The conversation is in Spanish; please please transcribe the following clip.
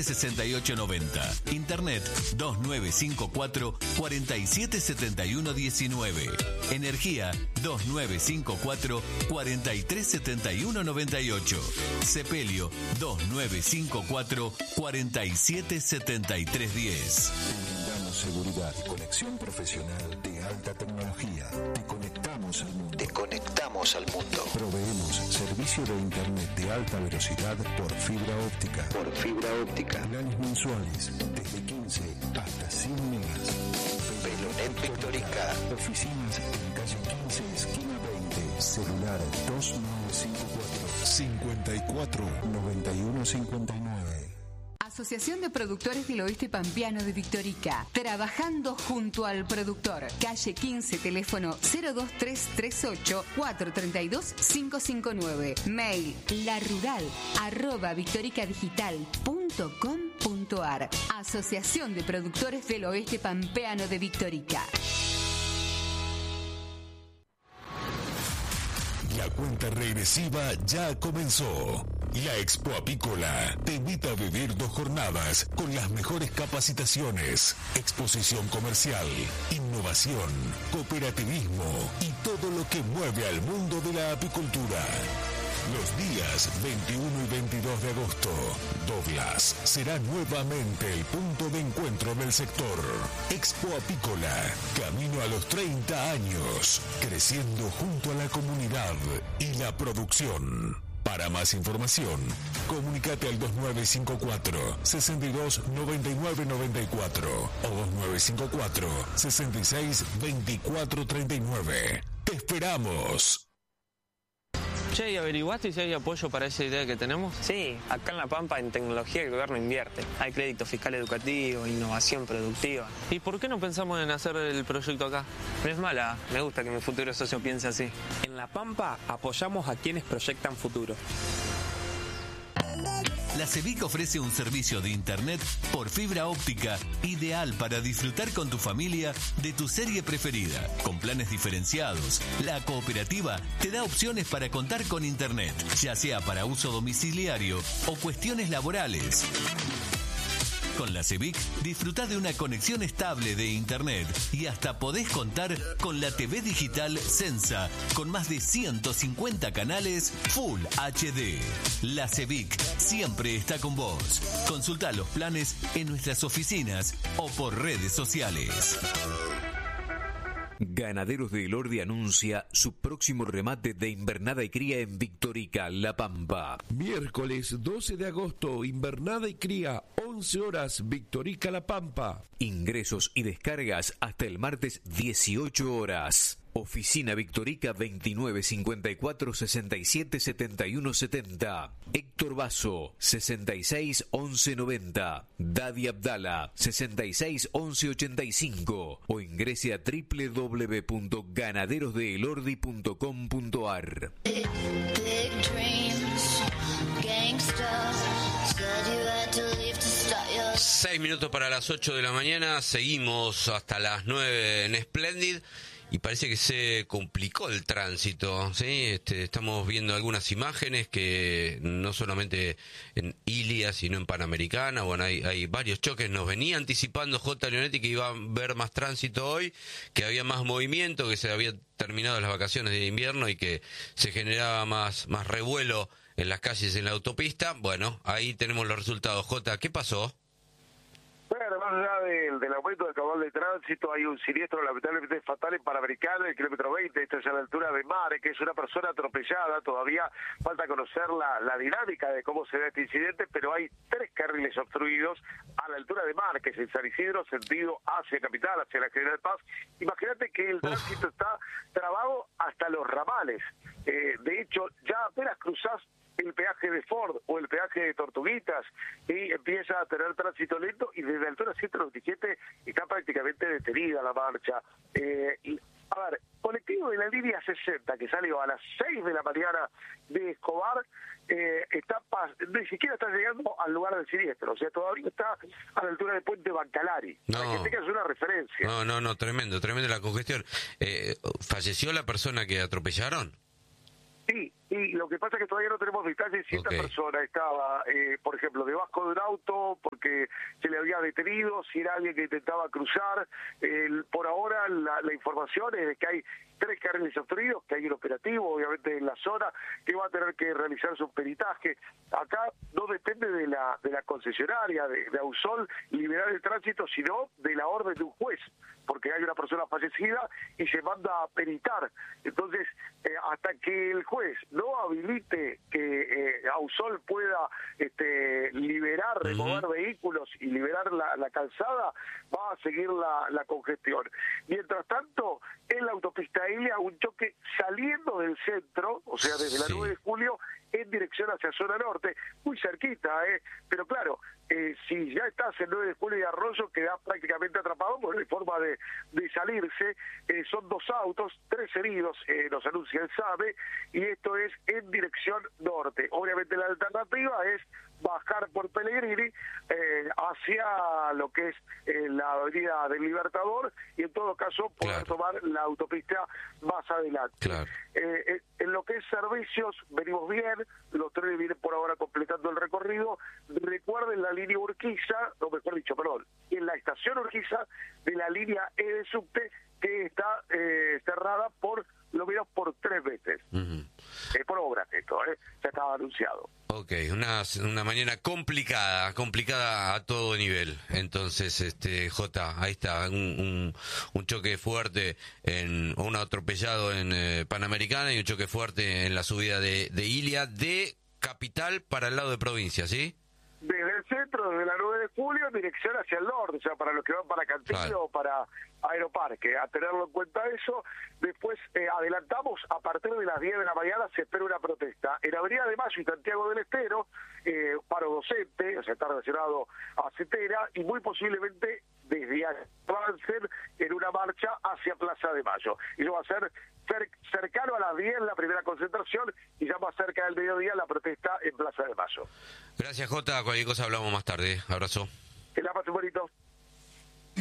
676890. Internet 2954-477119. Energía 2954-437198. Sepelio 2954-477310. Brindamos seguridad y conexión profesional de alta tecnología. Te conectamos al mundo. Proveemos servicio de internet de alta velocidad por fibra óptica. Planes mensuales desde 15 hasta 100 megas. Velonet Victorica. Oficinas en calle 15, esquina 20. Celular 2954 549159. Asociación de Productores del Oeste Pampeano de Victorica. Trabajando junto al productor. Calle 15, teléfono 02338 432 559. Mail larural@victoricadigital.com.ar. Asociación de Productores del Oeste Pampeano de Victorica. La cuenta regresiva ya comenzó. La Expo Apícola te invita a vivir 2 jornadas con las mejores capacitaciones, exposición comercial, innovación, cooperativismo y todo lo que mueve al mundo de la apicultura. Los días 21 y 22 de agosto, Douglas será nuevamente el punto de encuentro del sector. Expo Apícola, camino a los 30 años, creciendo junto a la comunidad y la producción. Para más información, comunícate al 2954-629994 o 2954-662439. ¡Te esperamos! Che, ¿y averiguaste si hay apoyo para esa idea que tenemos? Sí, acá en La Pampa en tecnología el gobierno invierte. Hay crédito fiscal educativo, innovación productiva. ¿Y por qué no pensamos en hacer el proyecto acá? No es mala, me gusta que mi futuro socio piense así. En La Pampa apoyamos a quienes proyectan futuro. La CEBIC ofrece un servicio de internet por fibra óptica ideal para disfrutar con tu familia de tu serie preferida. Con planes diferenciados, la cooperativa te da opciones para contar con internet, ya sea para uso domiciliario o cuestiones laborales. Con la CEBIC disfrutá de una conexión estable de internet y hasta podés contar con la TV digital Sensa con más de 150 canales Full HD. La CEBIC siempre está con vos. Consultá los planes en nuestras oficinas o por redes sociales. Ganaderos de Elordi anuncia su próximo remate de invernada y cría en Victorica, La Pampa. Miércoles 12 de agosto, invernada y cría, 11 horas, Victorica, La Pampa. Ingresos y descargas hasta el martes 18 horas. Oficina Victorica 2954 67 71 70. Héctor Basso 66 11 90. Dadi Abdala 66 11 85. O ingrese a www.ganaderosdeelordi.com.ar. 6 minutos para las 8 de la mañana. Seguimos hasta las 9 en Splendid. Y parece que se complicó el tránsito, ¿sí? Estamos viendo algunas imágenes que no solamente en Ilia, sino en Panamericana, bueno, hay varios choques. Nos venía anticipando J. Leonetti que iba a haber más tránsito hoy, que había más movimiento, que se habían terminado las vacaciones de invierno y que se generaba más revuelo en las calles, en la autopista. Bueno, ahí tenemos los resultados. J, ¿qué pasó? Bueno, más allá del aumento del caudal de tránsito, hay un siniestro lamentablemente fatal en Panamericana, el kilómetro 20, esto es a la altura de Mare, que es una persona atropellada. Todavía falta conocer la dinámica de cómo se da este incidente, pero hay 3 carriles obstruidos a la altura de Mare, que es en San Isidro, sentido hacia Capital, hacia la General Paz. Imagínate que el tránsito está trabado hasta los ramales. De hecho, ya apenas cruzás el peaje de Ford o el peaje de Tortuguitas y empieza a tener tránsito lento, y desde la altura 197 está prácticamente detenida la marcha. A ver, colectivo de la línea 60 que salió a las 6 de la mañana de Escobar, ni siquiera está llegando al lugar del siniestro, o sea, todavía está a la altura del puente Bancalari, para que tengas una referencia. No, tremendo la congestión. ¿Falleció la persona que atropellaron? Sí, Y lo que pasa es que todavía no tenemos detalles si esta persona estaba, por ejemplo, debajo de un auto porque se le había detenido, si era alguien que intentaba cruzar. Por ahora la información es de que hay 3 carriles obstruidos, que hay un operativo, obviamente, en la zona, que va a tener que realizar su peritaje. Acá no depende de la concesionaria, de Ausol, liberar el tránsito, sino de la orden de un juez, porque hay una persona fallecida y se manda a peritar. Entonces, hasta que el juez no habilite que Ausol pueda liberar, remover vehículos y liberar la calzada, va a seguir la congestión. Mientras tanto, en la autopista Ilia, un choque saliendo del centro, o sea, desde la 9 de julio, en dirección hacia zona norte, muy cerquita, pero claro, si ya estás en 9 de julio y Arroyo, quedás prácticamente atrapado, porque no hay forma de salirse. Son 2 autos, 3 heridos, nos anuncia el SAME, y esto es en dirección norte. Obviamente la alternativa es bajar por Pellegrini hacia lo que es la avenida del Libertador, y en todo caso poder tomar la autopista más adelante. En lo que es servicios venimos bien, los trenes vienen por ahora completando el recorrido. Recuerden la línea Urquiza, no, mejor dicho, perdón, en la estación Urquiza de la línea E de subte, que está cerrada por lo menos por 3 veces. Por obra esto, ya estaba anunciado. Ok, una mañana complicada a todo nivel. Entonces, Jota, ahí está, un choque fuerte, un atropellado en Panamericana y un choque fuerte en la subida de Ilia, de capital para el lado de provincia, ¿sí? Desde el centro, desde la 9 de julio, en dirección hacia el norte, o sea, para los que van para Cantillo o para Aeroparque, a tenerlo en cuenta eso. Después adelantamos, a partir de las 10 de la mañana se espera una protesta. En Avenida de Mayo y Santiago del Estero, paro docente, o sea, está relacionado a Cetera, y muy posiblemente desde avancen en una marcha hacia Plaza de Mayo. Y eso va a ser cercano a las 10 la primera concentración, y ya más cerca del mediodía la protesta en Plaza de Mayo. Gracias, Jota. Cualquier cosa hablamos más tarde. Abrazo. Que la pasen bonito.